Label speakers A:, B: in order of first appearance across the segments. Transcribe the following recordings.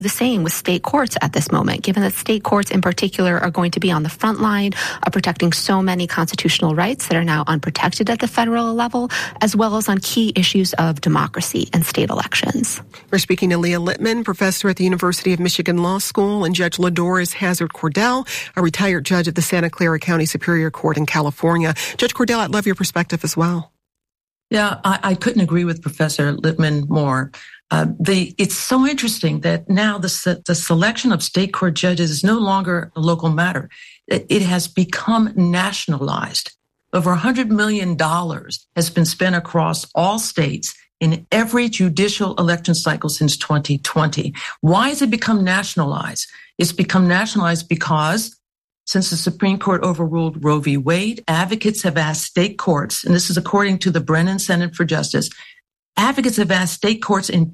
A: the same with state courts at this moment, given that state courts in particular are going to be on the front line of protecting so many constitutional rights that are now unprotected at the federal level, as well as on key issues of democracy and state elections.
B: We're speaking to Leah Littman, professor at the University of Michigan Law School, and Judge LaDoris Hazard Cordell, a retired judge at the Santa Clara County Superior Court in California. Judge Cordell, I'd love your perspective as well.
C: Yeah, I couldn't agree with Professor Littman more. It's so interesting that now the selection of state court judges is no longer a local matter. It has become nationalized. Over $100 million has been spent across all states in every judicial election cycle since 2020. Why has it become nationalized? It's become nationalized because since the Supreme Court overruled Roe v. Wade, advocates have asked state courts, and this is according to the Brennan Center for Justice, advocates have asked state courts in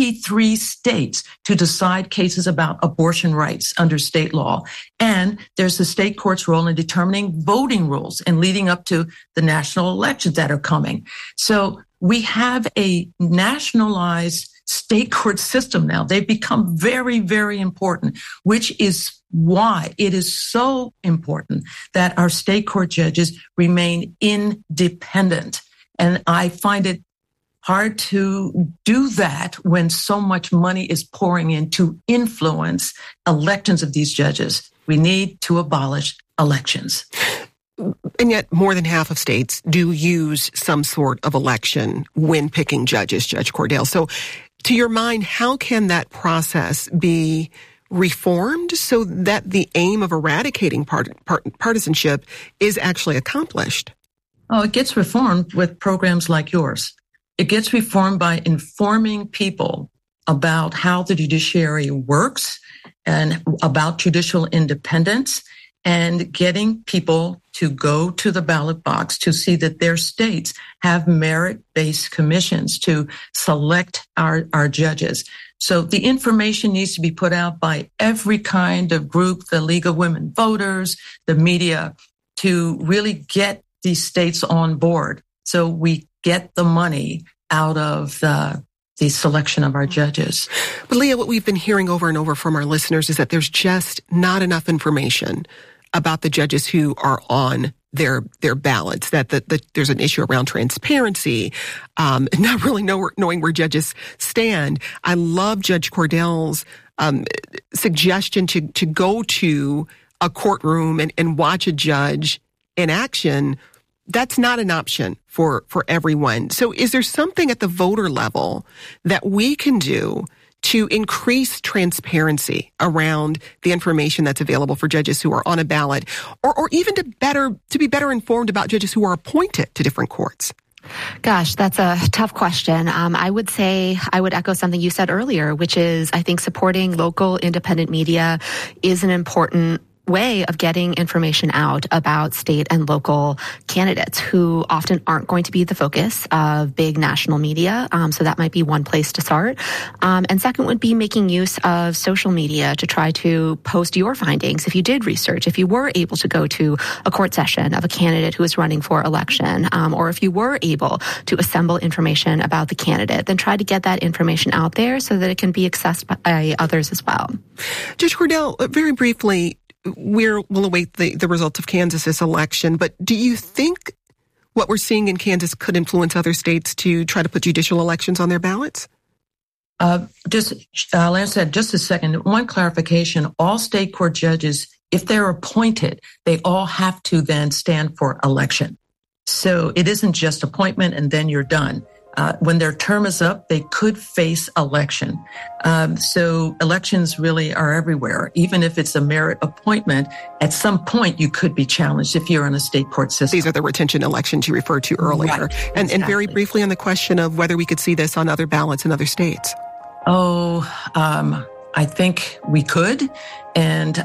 C: 23 states to decide cases about abortion rights under state law. And there's the state court's role in determining voting rules and leading up to the national elections that are coming. So we have a nationalized state court system now. They've become very, very important, which is why it is so important that our state court judges remain independent. And I find it hard to do that when so much money is pouring in to influence elections of these judges. We need to abolish elections.
B: And yet more than half of states do use some sort of election when picking judges, Judge Cordell. So to your mind, how can that process be reformed so that the aim of eradicating partisanship is actually accomplished?
C: Oh, it gets reformed with programs like yours. It gets reformed by informing people about how the judiciary works and about judicial independence, and getting people to go to the ballot box to see that their states have merit-based commissions to select our judges. So the information needs to be put out by every kind of group, the League of Women Voters, the media, to really get these states on board so we get the money out of the selection of our judges.
B: But Leah, what we've been hearing over and over from our listeners is that there's just not enough information about the judges who are on their ballots, that there's an issue around transparency, not really knowing where judges stand. I love Judge Cordell's suggestion to go to a courtroom and watch a judge in action. That's not an option for everyone. So is there something at the voter level that we can do to increase transparency around the information that's available for judges who are on a ballot, or even to be better informed about judges who are appointed to different courts?
A: Gosh, that's a tough question. I would echo something you said earlier, which is I think supporting local independent media is an important way of getting information out about state and local candidates who often aren't going to be the focus of big national media. So that might be one place to start. And second would be making use of social media to try to post your findings. If you did research, if you were able to go to a court session of a candidate who is running for election, or if you were able to assemble information about the candidate, then try to get that information out there so that it can be accessed by others as well.
B: Judge Cordell, very briefly, we'll await the results of Kansas's election, but do you think what we're seeing in Kansas could influence other states to try to put judicial elections on their ballots?
C: I'll answer that just a second. One clarification, all state court judges, if they're appointed, they all have to then stand for election. So it isn't just appointment and then you're done. When their term is up, they could face election. So elections really are everywhere. Even if it's a merit appointment, at some point you could be challenged if you're in a state court system.
B: These are the retention elections you referred to earlier.
C: Right, exactly.
B: And very briefly on the question of whether we could see this on other ballots in other states.
C: I think we could. And,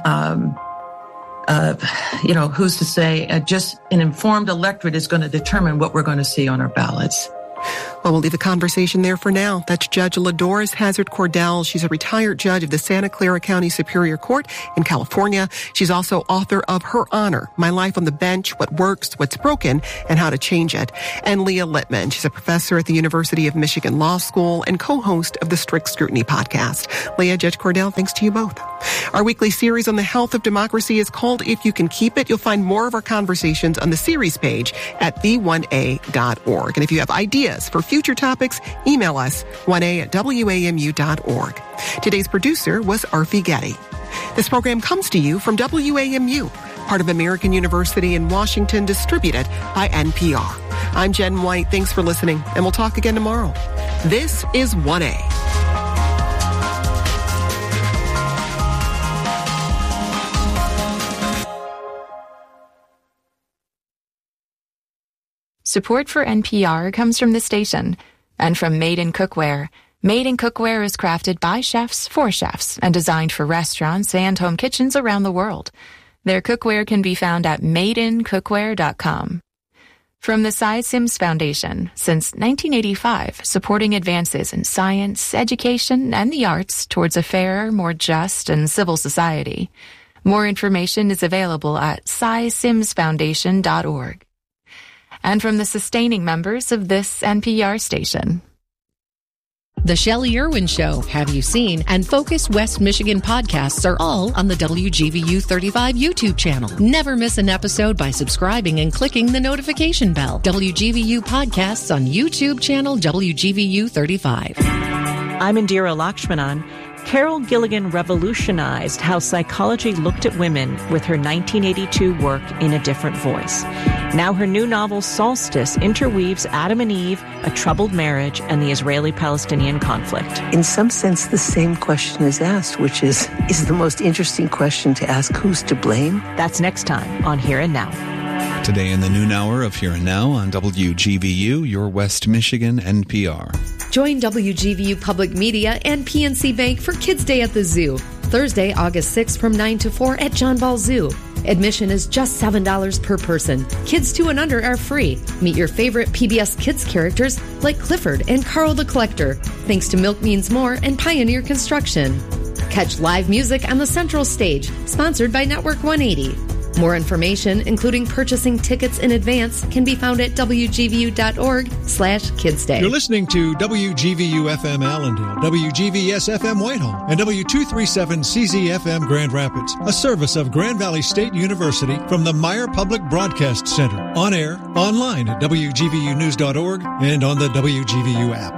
C: who's to say just an informed electorate is going to determine what we're going to see on our ballots.
B: Well, we'll leave the conversation there for now. That's Judge LaDoris Hazard Cordell. She's a retired judge of the Santa Clara County Superior Court in California. She's also author of Her Honor, My Life on the Bench, What Works, What's Broken, and How to Change It. And Leah Littman. She's a professor at the University of Michigan Law School and co-host of the Strict Scrutiny podcast. Leah, Judge Cordell, thanks to you both. Our weekly series on the health of democracy is called If You Can Keep It. You'll find more of our conversations on the series page at the1a.org. And if you have ideas for future topics, email us 1a@wamu.org. Today's producer was Arfi Getty. This program comes to you from WAMU, part of American University in Washington, distributed by NPR. I'm Jen White. Thanks for listening, and we'll talk again tomorrow. This is 1A.
D: Support for NPR comes from the station and from Made in Cookware. Made in Cookware is crafted by chefs for chefs and designed for restaurants and home kitchens around the world. Their cookware can be found at madeincookware.com. From the Cy Sims Foundation, since 1985, supporting advances in science, education, and the arts towards a fairer, more just, and civil society. More information is available at cysimsfoundation.org. And from the sustaining members of this NPR station.
E: The Shelley Irwin Show, Have You Seen, and Focus West Michigan podcasts are all on the WGVU 35 YouTube channel. Never miss an episode by subscribing and clicking the notification bell. WGVU podcasts on YouTube channel WGVU 35.
F: I'm Indira Lakshmanan. Carol Gilligan revolutionized how psychology looked at women with her 1982 work In a Different Voice. Now her new novel, Solstice, interweaves Adam and Eve, a troubled marriage, and the Israeli-Palestinian conflict.
G: In some sense, the same question is asked, which is the most interesting question to ask: who's to blame?
F: That's next time on Here and Now.
H: Today in the noon hour of Here and Now on WGVU, your West Michigan NPR.
I: Join WGVU Public Media and PNC Bank for Kids Day at the Zoo, Thursday, August 6th from 9 to 4 at John Ball Zoo. Admission is just $7 per person. Kids 2 and under are free. Meet your favorite PBS Kids characters like Clifford and Carl the Collector, thanks to Milk Means More and Pioneer Construction. Catch live music on the Central Stage, sponsored by Network 180. More information, including purchasing tickets in advance, can be found at wgvu.org/kidsday.
J: You're listening to WGVU FM Allendale, WGVS FM Whitehall, and W237 CZ FM Grand Rapids, a service of Grand Valley State University from the Meyer Public Broadcast Center. On air, online at WGVUnews.org, and on the WGVU app.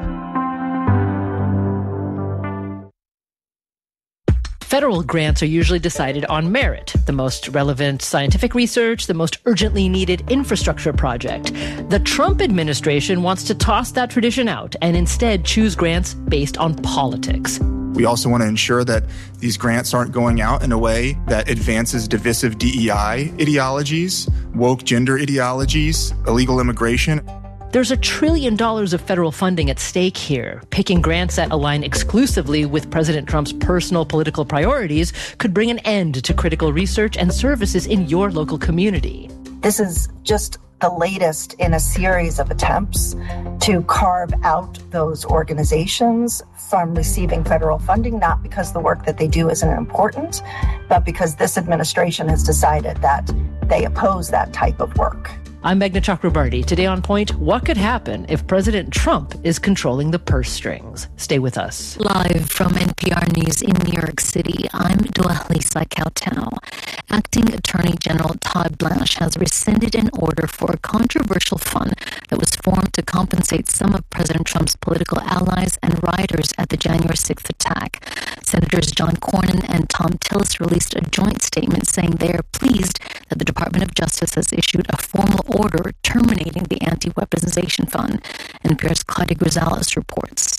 K: Federal grants are usually decided on merit, the most relevant scientific research, the most urgently needed infrastructure project. The Trump administration wants to toss that tradition out and instead choose grants based on politics.
L: We also want to ensure that these grants aren't going out in a way that advances divisive DEI ideologies, woke gender ideologies, illegal immigration.
K: There's $1 trillion of federal funding at stake here. Picking grants that align exclusively with President Trump's personal political priorities could bring an end to critical research and services in your local community.
M: This is just the latest in a series of attempts to carve out those organizations from receiving federal funding, not because the work that they do isn't important, but because this administration has decided that they oppose that type of work.
K: I'm Meghna Chakrabarty. Today on Point, what could happen if President Trump is controlling the purse strings? Stay with us.
N: Live from NPR News in New York City, I'm Dua-Lisa Kautau. Acting Attorney General Todd Blanche has rescinded an order for a controversial fund that was formed to compensate some of President Trump's political allies and rioters at the January 6th attack. Senators John Cornyn and Tom Tillis released a joint statement saying they are pleased that the Department of Justice has issued a formal order terminating the Anti-Weaponization Fund. NPR's Claudia Grisales reports.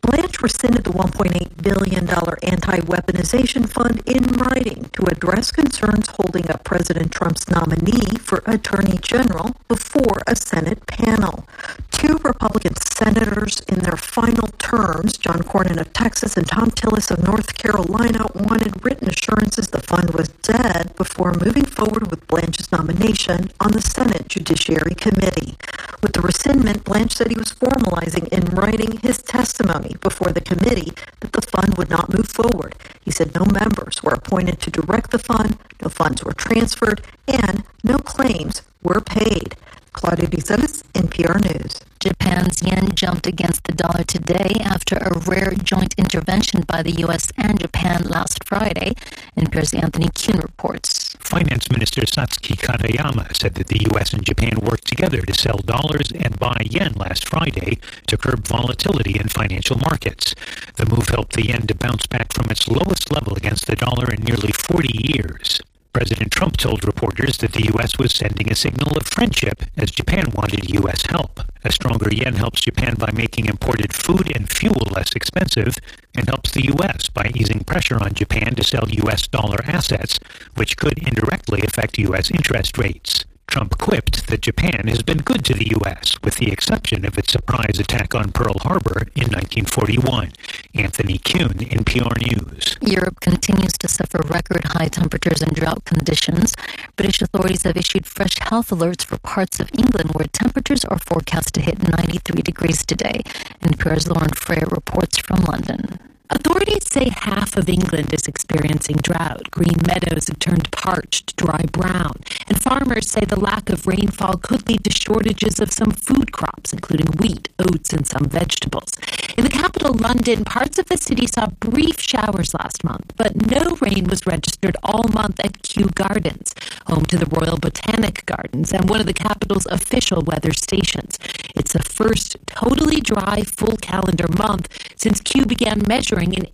O: Blanche rescinded the $1.8 billion anti-weaponization fund in writing to address concerns holding up President Trump's nominee for Attorney General before a Senate panel. Two Republican senators in their final terms, John Cornyn of Texas and Tom Tillis of North Carolina, wanted written assurances the fund was dead before moving forward with Blanche's nomination on the Senate Judiciary Committee. With the rescindment, Blanche said he was formalizing in writing his testimony before the committee that the fund would not move forward. He said no members were appointed to direct the fund, no funds were transferred, and no claims were paid. Claudia DeSantis, NPR News.
N: Japan's yen jumped against the dollar today after a rare joint intervention by the U.S. and Japan last Friday. NPR's Anthony Kuhn reports.
P: Finance Minister Satsuki Katayama said that the U.S. and Japan worked together to sell dollars and buy yen last Friday to curb volatility in financial markets. The move helped the yen to bounce back from its lowest level against the dollar in nearly 40 years. President Trump told reporters that the U.S. was sending a signal of friendship as Japan wanted U.S. help. A stronger yen helps Japan by making imported food and fuel less expensive and helps the U.S. by easing pressure on Japan to sell U.S. dollar assets, which could indirectly affect U.S. interest rates. Trump quipped that Japan has been good to the U.S., with the exception of its surprise attack on Pearl Harbor in 1941. Anthony Kuhn, NPR News.
N: Europe continues to suffer record high temperatures and drought conditions. British authorities have issued fresh health alerts for parts of England where temperatures are forecast to hit 93 degrees today. NPR's Lauren Freyer reports from London.
Q: Authorities say half of England is experiencing drought. Green meadows have turned parched, dry brown. And farmers say the lack of rainfall could lead to shortages of some food crops, including wheat, oats, and some vegetables. In the capital, London, parts of the city saw brief showers last month, but no rain was registered all month at Kew Gardens, home to the Royal Botanic Gardens and one of the capital's official weather stations. It's the first totally dry full calendar month since Kew began measuring in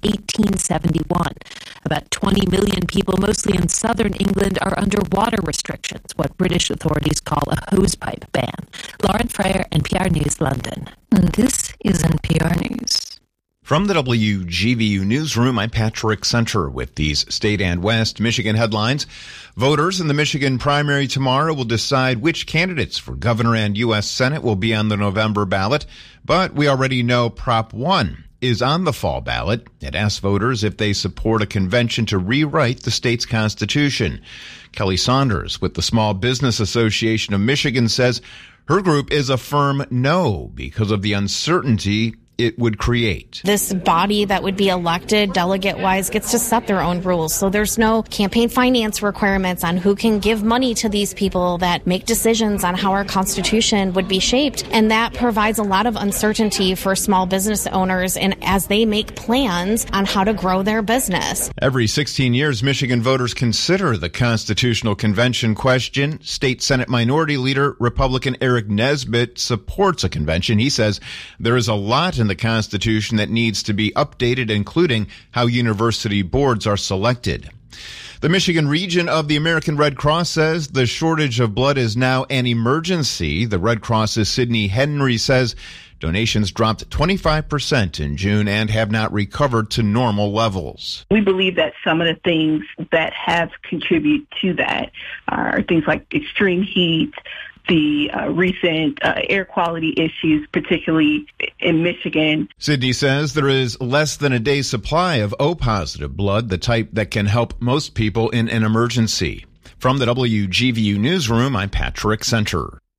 Q: 1871. About 20 million people, mostly in southern England, are under water restrictions, what British authorities call a hosepipe ban. Lauren Freyer, NPR News, London.
N: And this is NPR News.
H: From the WGVU Newsroom, I'm Patrick Center with these state and West Michigan headlines. Voters in the Michigan primary tomorrow will decide which candidates for governor and U.S. Senate will be on the November ballot, but we already know Prop 1 is on the fall ballot. It asks voters if they support a convention to rewrite the state's constitution. Kelly Saunders with the Small Business Association of Michigan says her group is a firm no because of the uncertainty it would create.
R: This body that would be elected delegate-wise gets to set their own rules. So there's no campaign finance requirements on who can give money to these people that make decisions on how our Constitution would be shaped. And that provides a lot of uncertainty for small business owners and as they make plans on how to grow their business.
H: Every 16 years, Michigan voters consider the Constitutional Convention question. State Senate Minority Leader Republican Eric Nesbitt supports a convention. He says there is a lot in the Constitution that needs to be updated, including how university boards are selected. The Michigan region of the American Red Cross says the shortage of blood is now an emergency. The Red Cross's Sydney Henry says donations dropped 25% in June and have not recovered to normal levels.
S: We believe that some of the things that have contributed to that are things like extreme heat, the recent air quality issues, particularly in Michigan.
H: Sydney says there is less than a day's supply of O-positive blood, the type that can help most people in an emergency. From the WGVU Newsroom, I'm Patrick Center.